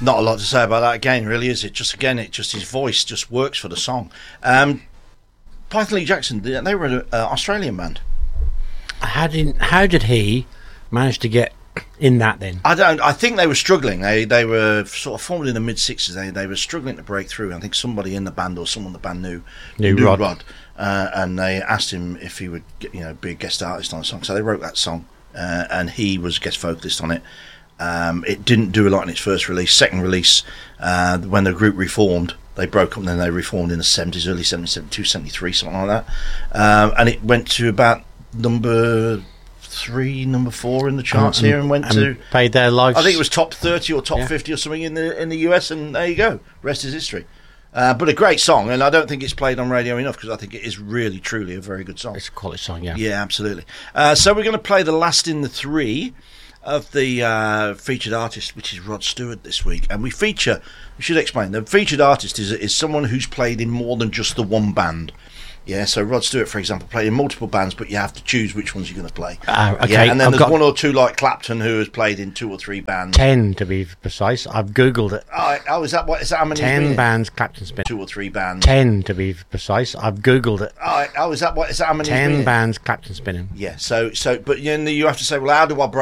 Not a lot to say about that again, really, is it? Just his voice just works for the song. Python Lee Jackson, they were an Australian band. How did he manage to get in that then? I think they were struggling. They were sort of formed in the mid-60s. They were struggling to break through. I think somebody in the band or someone in the band knew Rod. And they asked him if he would be a guest artist on a song. So they wrote that song, and he was guest vocalist on it. It didn't do a lot in its first release. Second release, when the group reformed, they broke up and then they reformed in the 70s, early 70s, 72, 73, something like that. And it went to about number 3, number 4 in the charts here, and paid their lives. I think it was top 30 or top 50 or something in the US, and there you go. Rest is history. But a great song, and I don't think it's played on radio enough because I think it is really, truly a very good song. It's a quality song, yeah. Yeah, absolutely. So we're going to play the last in the 3 of the featured artist, which is Rod Stewart this week. And we should explain, the featured artist is someone who's played in more than just the one band. Yeah, so Rod Stewart, for example, played in multiple bands, but you have to choose which ones you're going to play. Okay. Yeah, and then there's one or two like Clapton who has played in 2 or 3 bands. 10 to be precise. I've googled it. Oh, is that how many? 10 bands Clapton's been. 2 or 3 bands. 10 to be precise. I've googled it. Oh, is that how many? 10 bands Clapton's been in. Yeah. So, but you have to say, well, how do I break